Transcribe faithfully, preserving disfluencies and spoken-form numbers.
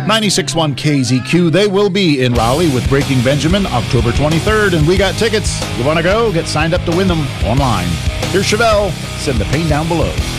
ninety-six point one K Z Q. They will be in Raleigh with Breaking Benjamin October twenty-third, and we got tickets. You want to go? Get signed up to win them online. Here's Chevelle. Send the pain down below.